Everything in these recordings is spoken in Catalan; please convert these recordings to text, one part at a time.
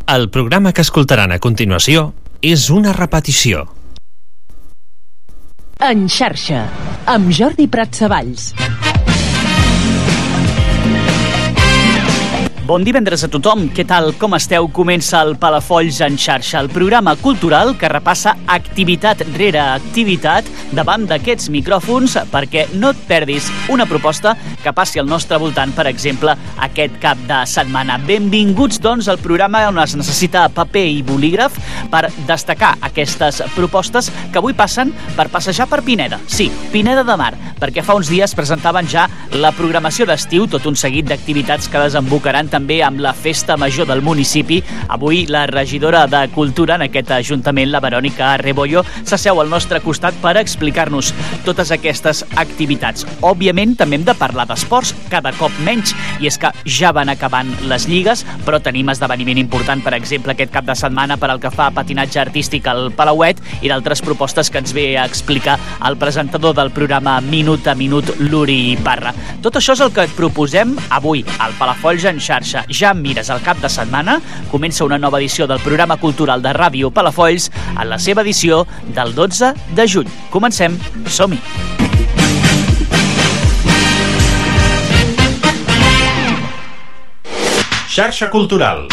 El programa que escoltaran a continuació és una repetició. En xarxa, amb Jordi Pratsavalls. Bon divendres a tothom, què tal, com esteu? Comença el Palafolls en xarxa, el programa cultural que repassa activitat rere activitat davant d'aquests micròfons perquè no et perdis una proposta que passi al nostre voltant, per exemple, aquest cap de setmana. Benvinguts, doncs, al programa on es necessita paper i bolígraf per destacar aquestes propostes que avui passen per passejar per Pineda. Sí, Pineda de Mar, perquè fa uns dies presentaven ja la programació d'estiu, tot un seguit d'activitats que desembocaran també amb la festa major del municipi. Avui la regidora de Cultura en aquest ajuntament, la Verònica Rebollo, s'asseu al nostre costat per explicar-nos totes aquestes activitats. Òbviament també hem de parlar d'esports, cada cop menys, i és que ja van acabant les lligues, però tenim esdeveniment important, per exemple, aquest cap de setmana per al que fa patinatge artístic al Palauet i d'altres propostes que ens ve a explicar el presentador del programa Minut a Minut, l'Uri Parra. Tot això és el que et proposem avui al Palafolls en xarxa. Ja mires el cap de setmana, comença una nova edició del programa cultural de Ràdio Palafolls en la seva edició del 12 de juny. Comencem, som-hi! Xarxa cultural.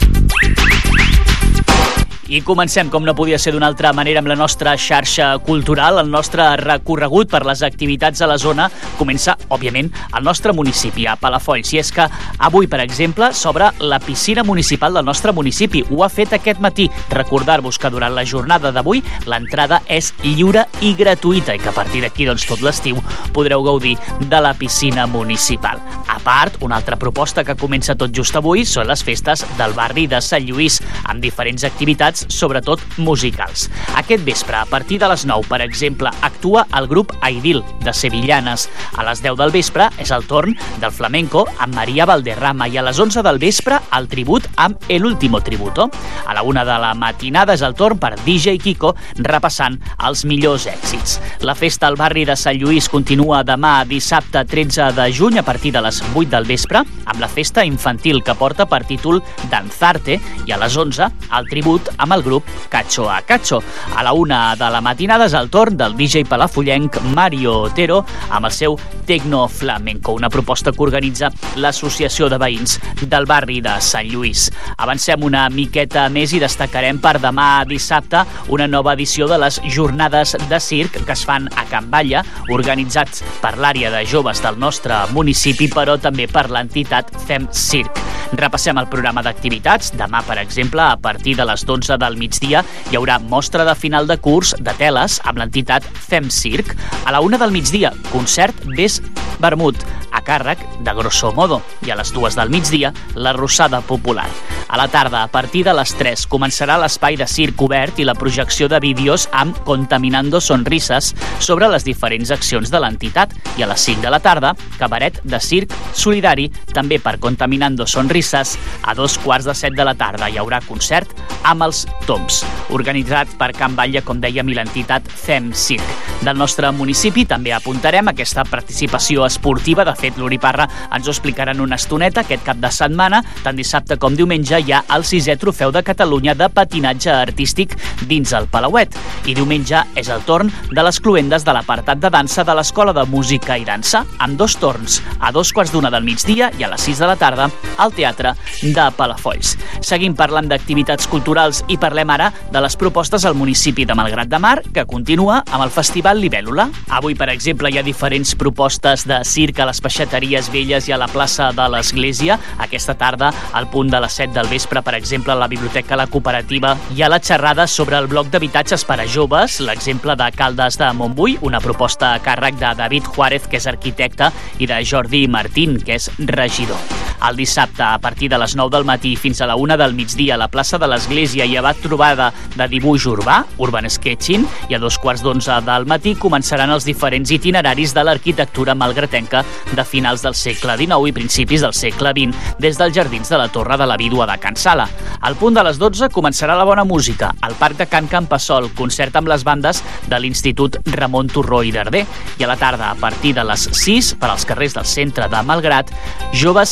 I comencem, com no podia ser d'una altra manera, amb la nostra xarxa cultural. El nostre recorregut per les activitats a la zona comença, òbviament, al nostre municipi, a Palafolls. I és que avui, per exemple, s'obre la piscina municipal del nostre municipi. Ho ha fet aquest matí. Recordar-vos que durant la jornada d'avui l'entrada és lliure i gratuïta i que a partir d'aquí, doncs, tot l'estiu podreu gaudir de la piscina municipal. A part, una altra proposta que comença tot just avui són les festes del barri de Sant Lluís, amb diferents activitats, sobretot musicals. Aquest vespre, a partir de les 9, per exemple, actua el grup Aidil, de Sevillanes. A les 10 del vespre és el torn del flamenco amb Maria Valderrama i a les 11 del vespre el tribut amb El Último Tributo. A la 1 de la matinada és el torn per DJ Kiko repassant els millors èxits. La festa al barri de Sant Lluís continua demà, dissabte 13 de juny, a partir de les 8 del vespre, amb la festa infantil que porta per títol Danzarte, i a les 11 el tribut amb el grup Cacho a Cacho. A la 1 de la matinada és el torn del DJ palafollenc Mario Otero amb el seu Tecno Flamenco, una proposta que organitza l'Associació de Veïns del barri de Sant Lluís. Avancem una miqueta més i destacarem per demà dissabte una nova edició de les jornades de circ que es fan a Can Batlle, organitzats per l'àrea de joves del nostre municipi, però també per l'entitat Fem Circ. Repassem el programa d'activitats. Demà, per exemple, a partir de les 12 del migdia hi haurà mostra de final de curs de teles amb l'entitat Fem Circ. A la 1 del migdia, concert Ves Vermut, a càrrec de Grosso Modo. I a les 2 del migdia, la Rossada Popular. A la tarda, a partir de les 3, començarà l'espai de circ obert i la projecció de vídeos amb Contaminando Sonrises sobre les diferents accions de l'entitat. I a les 5 de la tarda, cabaret de circ solidari, també per Contaminando Sonrises. A 2:15 de la tarda hi haurà concert amb els Toms, organitzat per Can Batlle, com dèiem, i l'entitat Fem Circ. Del nostre municipi també apuntarem aquesta participació esportiva. De fet, l'Uri Parra ens ho explicarà en una estoneta. Aquest cap de setmana, tant dissabte com diumenge, hi ha el 6è Trofeu de Catalunya de patinatge artístic dins el Palauet. I diumenge és el torn de les cloendes de l'apartat de dansa de l'Escola de Música i Dansa, amb 2 torns, a 2:15 del migdia i a les 6 de la tarda, al Teatre de Palafolls. Seguim parlant d'activitats culturals i parlem ara de les propostes al municipi de Malgrat de Mar, que continua amb el Festival Libèl·lula. Avui, per exemple, hi ha diferents propostes de circ a les Peixateries Velles i a la plaça de l'Església. Aquesta tarda, al punt de les 7 del vespre, per exemple, a la Biblioteca La Cooperativa, hi ha la xerrada sobre el bloc d'habitatges per a joves, l'exemple de Caldes de Montbui, una proposta a càrrec de David Juárez, que és arquitecte, i de Jordi Martín, que és regidor. El dissabte, a partir de les 9 del matí fins a la 1 del migdia, a la plaça de l'Església hi ha trobada de dibuix urbà, Urban Sketching, i a 2:15 del matí començaran els diferents itineraris de l'arquitectura malgratenca de finals del segle XIX i principis del segle XX, des dels jardins de la Torre de la Vídua de Can Sala. Al punt de les 12 començarà la bona música, al Parc de Can Campassol, concert amb les bandes de l'Institut Ramon Turró i Darder, i a la tarda, a partir de les 6, per als carrers del centre de Malgrat, Joves en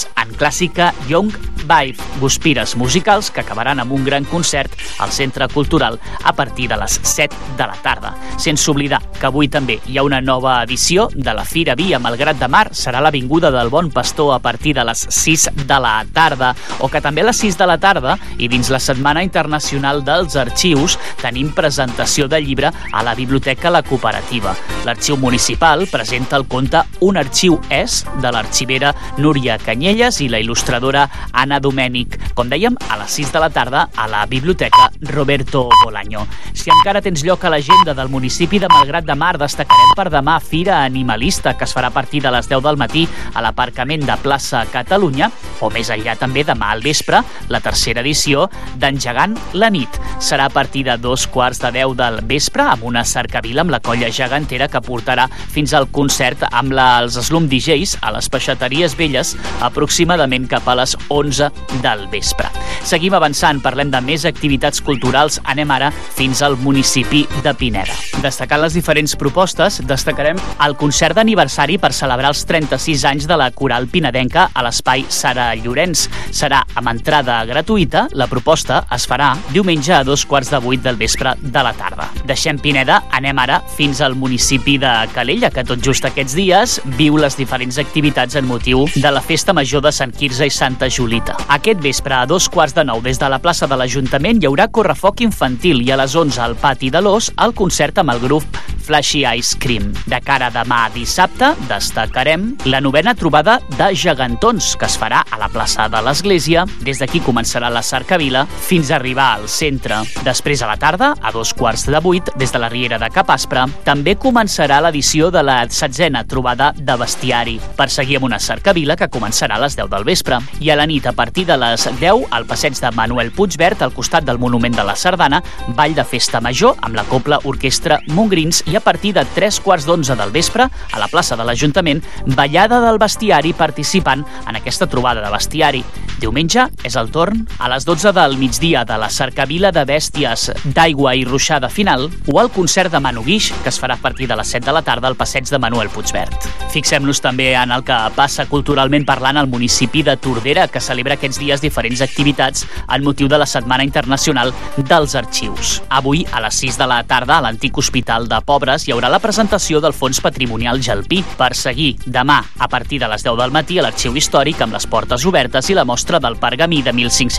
clàssica Young Vibe, guspires musicals que acabaran amb un gran concert al Centre Cultural a partir de les 7 de la tarda. Sense oblidar que avui també hi ha una nova edició de la Fira Vi a Malgrat de Mar, serà l'Avinguda del Bon Pastor a partir de les 6 de la tarda, o que també a les 6 de la tarda i dins la Setmana Internacional dels Arxius tenim presentació de llibre a la Biblioteca La Cooperativa. L'Arxiu Municipal presenta el conte Un arxiu és, de l'arxivera Núria Canyelles i la il·lustradora Anna Domènic. Com dèiem, a les 6 de la tarda a la Biblioteca Roberto Bolaño. Si encara tens lloc a l'agenda del municipi de Malgrat de Mar, destacarem per demà Fira Animalista, que es farà a partir de les 10 del matí a l'aparcament de Plaça Catalunya, o més enllà també demà al vespre, la tercera edició d'Engegant la nit. Serà a partir de 2:15 del vespre, amb una cercavila amb la colla gegantera que portarà fins al concert amb els Slum DJs a les Peixateries Velles, aproximadament cap a les 11 del vespre. Seguim avançant, parlem de més activitats culturals, anem ara fins al municipi de Pineda. Destacant les diferents propostes, destacarem el concert d'aniversari per celebrar els 36 anys de la Coral Pinedenca a l'espai Sara Llorenç. Serà amb entrada gratuïta, la proposta es farà diumenge a 2:15 del vespre de la tarda. Deixem Pineda, anem ara fins al municipi de Calella, que tot just aquests dies viu les diferents activitats en motiu de la Festa Major de Sant Quirze i Santa Julita. Aquest vespre a 8:45 des de la plaça de l'Ajuntament hi haurà correfoc infantil i a les 11 al pati de l'Os el concert amb el grup Flashy Ice Cream. De cara a demà dissabte destacarem la novena trobada de gegantons que es farà a la plaça de l'Església. Des d'aquí començarà la cercavila fins a arribar al centre. Després a la tarda, a 7:15, des de la Riera de Cap Aspre, també començarà l'edició de la 16a trobada de bestiari, per seguir amb una cercavila que començarà a les 10 del vespre. I a la nit, a partir de les 10, al passeig de Manuel Puigverd, al costat del Monument de la Sardana, ball de festa major amb la Cobla Orquestra Montgrins, i a partir de 3:15 del vespre, a la plaça de l'Ajuntament, ballada del bestiari participant en aquesta trobada de bestiari. Diumenge és el torn a les 12 del migdia de la cercavila de bèsties d'aigua i ruixada final, o el concert de Manu Guix, que es farà a partir de les 7 de la tarda al passeig de Manuel Puigverd. Fixem-nos també en el que passa culturalment parlant al municipi de Tordera, que celebra aquests dies diferents activitats en motiu de la Setmana Internacional dels Arxius. Avui, a les 6 de la tarda, a l'antic Hospital de Pobres, hi haurà la presentació del Fons Patrimonial Jalpí. Per seguir, demà, a partir de les 10 del matí, a l'Arxiu Històric, amb les portes obertes i la mostra del pergamí de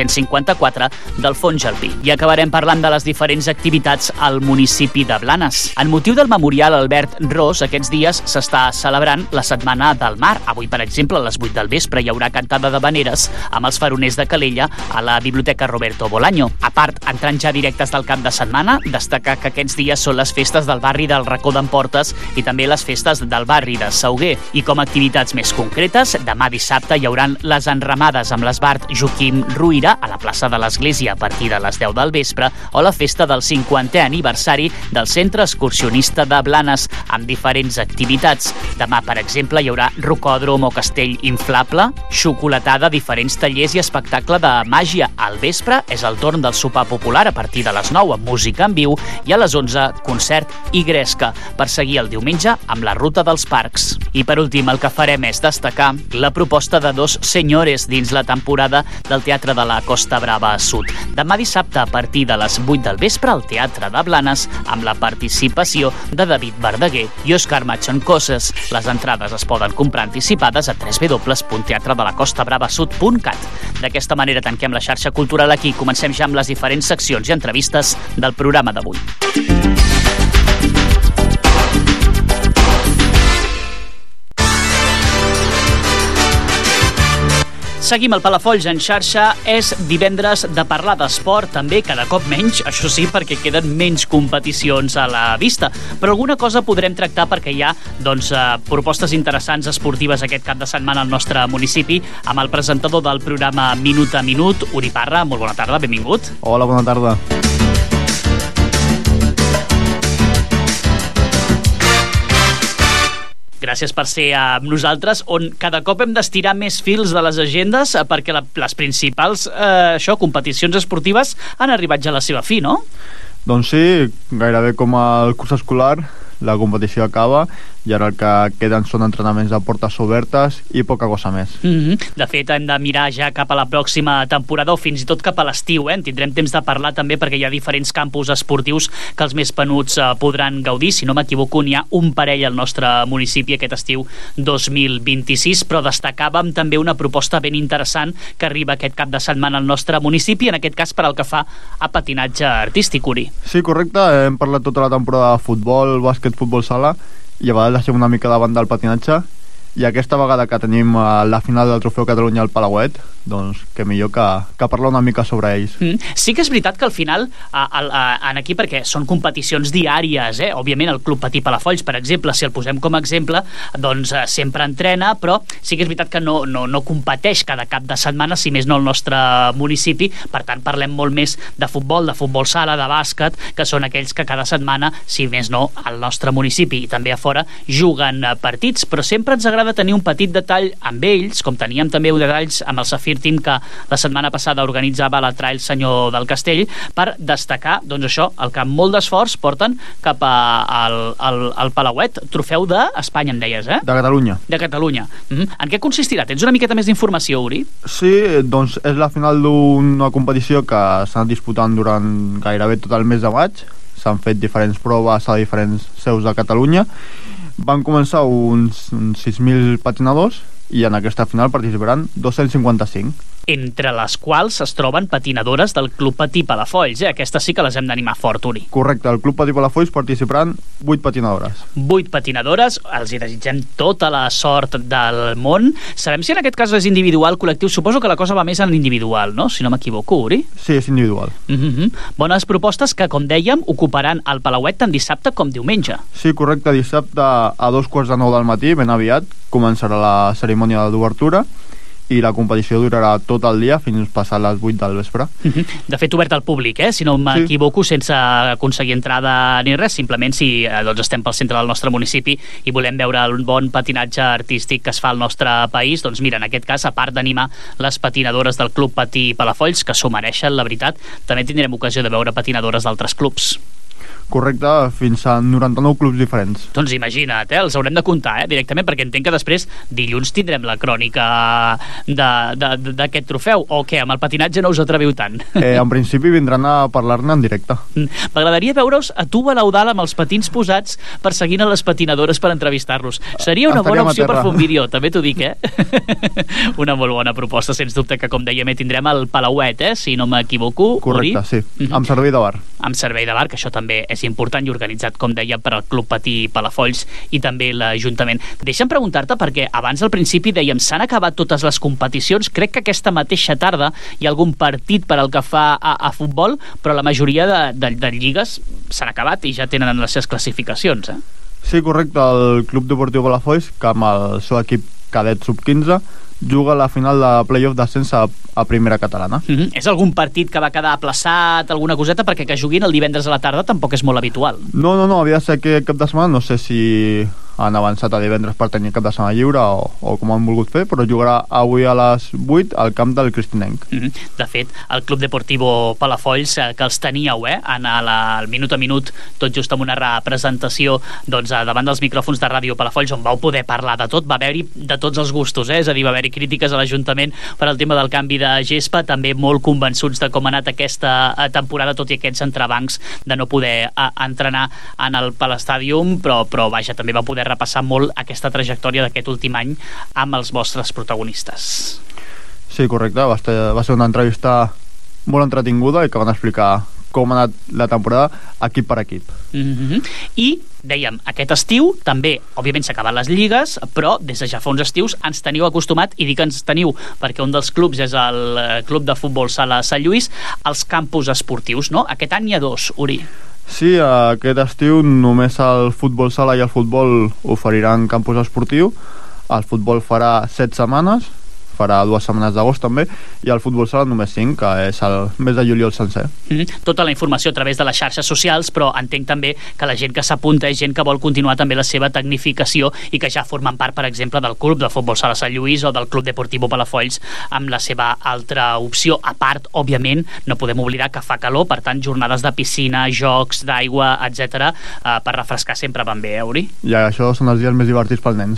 1554 del Fons Jalpí. I acabarem parlant de les diferents activitats al municipi de Blanes. En motiu del Memorial Albert Ros, aquests dies s'està celebrant la Setmana del Mar. Avui, per exemple, a les 8 del vespre hi haurà cantada d'havaneres amb els faroners de Calella a la Biblioteca Roberto Bolaño. A part, entrant ja directes del cap de setmana, destacar que aquests dies són les festes del barri del Racó d'Emportes i també les festes del barri de Sauguer. I com a activitats més concretes, demà dissabte hi hauran les enramades amb l'esbart Joaquim Ruïra a la plaça de l'Església a partir de les 10 del vespre, o la festa del 50è aniversari del Centre Excursionista de Blanes amb diferents activitats. Demà, per exemple, hi haurà rocòdrom o castell inflable, xocolatada, diferents tallers i espectacle de màgia. Al vespre és el torn del sopar popular a partir de les 9 amb música en viu i a les 11 concert i gresca, per seguir el diumenge amb la ruta dels parcs. I per últim, el que farem és destacar la proposta de Dos Senyores dins la temporada del Teatre de la Costa Brava Sud. Demà dissabte, a partir de les 8 del vespre, al Teatre de Blanes, amb la participació de David Verdaguer i Òscar Machoncoses. Les entrades es poden comprar anticipades a www.teatredalacostabravasud.cat. D'aquesta manera tanquem la xarxa cultural aquí. Comencem ja amb les diferents seccions i entrevistes del programa d'avui. Seguim al Palafolls en xarxa. És divendres de parlar d'esport, també cada cop menys, això sí, perquè queden menys competicions a la vista. Però alguna cosa podrem tractar perquè hi ha propostes interessants esportives aquest cap de setmana al nostre municipi amb el presentador del programa Minut a Minut, Uri Parra. Molt bona tarda, benvingut. Hola, bona tarda. Gràcies per ser amb nosaltres, on cada cop hem d'estirar més fils de les agendes perquè les principals competicions esportives han arribat ja a la seva fi, no? Doncs sí, gairebé com el curs escolar, la competició acaba i ara el que queden són entrenaments de portes obertes i poca cosa més. De fet, hem de mirar ja cap a la pròxima temporada o fins i tot cap a l'estiu, En tindrem temps de parlar també perquè hi ha diferents campus esportius que els més penuts podran gaudir. Si no m'equivoco, n'hi ha un parell al nostre municipi aquest estiu 2026, però destacàvem també una proposta ben interessant que arriba aquest cap de setmana al nostre municipi, en aquest cas per al que fa a patinatge artístic, Uri. Sí, correcte, hem parlat tota la temporada de futbol, bàsquet, futbol sala i a vegades deixem una mica de banda el patinatge, i aquesta vegada que tenim la final del Trofeu Catalunya al Palauet, doncs que millor que parlar una mica sobre ells. Sí que és veritat que al final en aquí, perquè són competicions diàries, òbviament el Club Patí Palafolls, per exemple, si el posem com a exemple, doncs sempre entrena, però sí que és veritat que no competeix cada cap de setmana, si més no el nostre municipi. Per tant, parlem molt més de futbol sala, de bàsquet, que són aquells que cada setmana, si més no, al nostre municipi i també a fora, juguen partits, però sempre ens agrada tenir un petit detall amb ells, com teníem també un detalls amb el Safir Team que la setmana passada organitzava la Trail Senyor del Castell, per destacar, doncs això, el que amb molt d'esforç porten cap al Palauet, trofeu d'Espanya, em deies, De Catalunya. De Catalunya. En què consistirà? Tens una miqueta més d'informació, Uri? Sí, doncs és la final d'una competició que s'ha anat disputant durant gairebé tot el mes de maig. S'han fet diferents proves a diferents seus de Catalunya. Van començar uns 6.000 patinadors i en aquesta final participaran 255. Entre les quals es troben patinadores del Club Patí Palafolls. Aquestes sí que les hem d'animar fort, Uri. Correcte, al Club Patí Palafolls participaran 8 patinadores. 8 patinadores, els hi desitgem tota la sort del món. Sabem si en aquest cas és individual, col·lectiu? Suposo que la cosa va més en l'individual, no? Si no m'equivoco, Uri. Sí, és individual. Bones propostes que, com dèiem, ocuparan el Palauet tant dissabte com diumenge. Sí, correcte, dissabte a 2:45 del matí, ben aviat, començarà la cerimònia d'obertura i la competició durarà tot el dia fins passar les 8 del vespre. De fet, obert al públic, si no m'equivoco, sense aconseguir entrada ni res, simplement si doncs estem pel centre del nostre municipi i volem veure el bon patinatge artístic que es fa al nostre país, doncs mira, en aquest cas, a part d'animar les patinadores del Club Patí Palafolls, que s'ho mereixen, la veritat, també tindrem ocasió de veure patinadores d'altres clubs. Correcte, fins a 99 clubs diferents. Doncs imagina't, els haurem de comptar directament, perquè entenc que després dilluns tindrem la crònica d'aquest trofeu, o què, amb el patinatge no us atreviu tant? En principi vindran a parlar-ne en directe. M'agradaria veure-us a tu a l'Eudal amb els patins posats perseguint a les patinadores per entrevistar-los. Seria una bona opció per fer un vídeo, també t'ho dic, Una molt bona proposta, sens dubte, que com dèiem tindrem al Palauet, si no m'equivoco. Correcte, sí, amb servei de bar. Amb servei de bar, que això també és important i organitzat, com deia, per al Club Patí Palafolls i també l'Ajuntament. Deixa'm preguntar-te, perquè abans al principi dèiem s'han acabat totes les competicions, crec que aquesta mateixa tarda hi ha algun partit per al que fa a futbol, però la majoria de lligues s'han acabat i ja tenen les seves classificacions, Sí, correcte, el Club Deportiu Palafolls, que amb el seu equip cadet sub-15 juga la final de play-off d'ascens a primera catalana. És algun partit que va quedar aplaçat, alguna coseta, perquè que juguin el divendres a la tarda tampoc és molt habitual. No, havia de ser aquest cap de setmana, no sé si han avançat a divendres per tenir cap de setmana lliure o com han volgut fer, però jugarà avui a les 8 al camp del Cristinenc. De fet, el Club Deportivo Palafolls, que els teníeu en el minut a minut, tot just amb una representació davant dels micròfons de Ràdio Palafolls, on vau poder parlar de tot, va haver-hi de tots els gustos, és a dir, va haver-hi crítiques a l'Ajuntament per al tema del canvi de gespa, també molt convençuts de com ha anat aquesta temporada, tot i aquests entrebancs de no poder entrenar en el Palestàdium, però vaja, també va poder repassar molt aquesta trajectòria d'aquest últim any amb els vostres protagonistes. Sí, correcte, va ser una entrevista molt entretinguda i que van explicar com ha anat la temporada equip per equip. I dèiem, aquest estiu també, òbviament s'acaben les lligues, però des de ja fa uns estius ens teniu acostumat, i dic ens teniu perquè un dels clubs és el Club de Futbol Sala Sant Lluís, als campus esportius, no? Aquest any hi ha 2, Uri. Sí, aquest estiu només el futbol sala i el futbol oferiran campus esportiu. El futbol farà 7 setmanes, farà 2 setmanes d'agost també, i el futbol sala només 5, que és el mes de juliol sencer. Tota la informació a través de les xarxes socials, però entenc també que la gent que s'apunta és gent que vol continuar també la seva tecnificació i que ja formen part, per exemple, del club de futbol sala Sant Lluís o del Club Deportivo Palafolls amb la seva altra opció. A part, òbviament, no podem oblidar que fa calor, per tant, jornades de piscina, jocs, d'aigua, etc. Per refrescar sempre van bé, Uri? I això són els dies més divertits pels nens.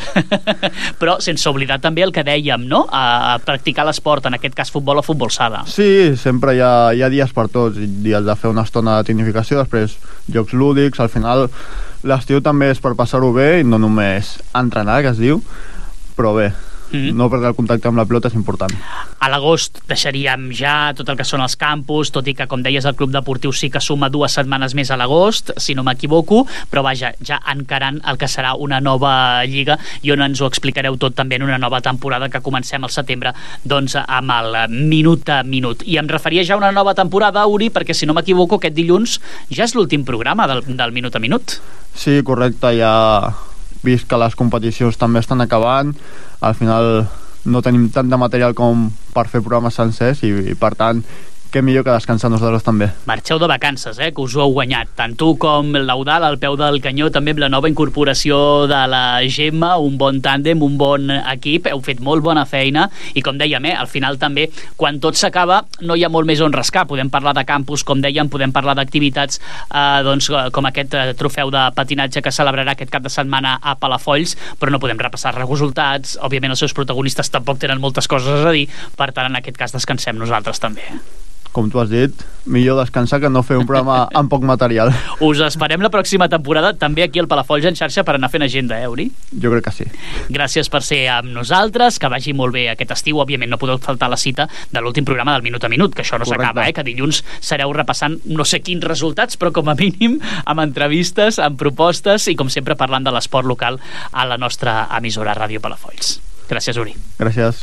Però sense oblidar també el que dèiem, no? A practicar l'esport, en aquest cas futbol o futbol sala. Sí, sempre hi ha dies per tots, dies de fer una estona de tecnificació, després jocs lúdics. Al final l'estiu també és per passar-ho bé i no només entrenar, que es diu, però bé, no perdre el contacte amb la pilota és important. A l'agost deixaríem ja tot el que són els campus, tot i que, com deies, el club deportiu sí que suma 2 setmanes més a l'agost, si no m'equivoco, però vaja, ja encarant el que serà una nova lliga i on ens ho explicareu tot també en una nova temporada que comencem al setembre, doncs amb el minut a minut. I em referia ja a una nova temporada, Uri, perquè si no m'equivoco aquest dilluns ja és l'últim programa del minut a minut. Sí, correcte, ja vist que les competicions també estan acabant, al final no tenim tant de material com per fer programes sencers i per tant que millor que descansar nosaltres també. Marxeu de vacances, que us ho heu guanyat. Tant tu com l'Eudal al peu del canyó, també amb la nova incorporació de la Gemma, un bon tàndem, un bon equip, heu fet molt bona feina i com dèiem, al final també, quan tot s'acaba, no hi ha molt més on rascar. Podem parlar de campus, com dèiem, podem parlar d'activitats doncs, com aquest trofeu de patinatge que celebrarà aquest cap de setmana a Palafolls, però no podem repassar resultats. Òbviament els seus protagonistes tampoc tenen moltes coses a dir, per tant en aquest cas descansem nosaltres també. Com tu has dit, millor descansar que no fer un programa amb poc material. Us esperem la pròxima temporada també aquí al Palafolls en xarxa per anar fent agenda, Uri? Jo crec que sí. Gràcies per ser amb nosaltres, que vagi molt bé aquest estiu. Òbviament no podeu faltar la cita de l'últim programa del Minut a Minut, que això no s'acaba, que dilluns sereu repassant no sé quins resultats, però com a mínim amb entrevistes, amb propostes i com sempre parlant de l'esport local a la nostra emissora Ràdio Palafolls. Gràcies, Uri. Gràcies.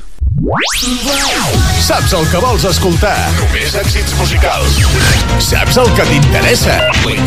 Saps el que vols escoltar? Només èxits musicals. Saps el que t'interessa?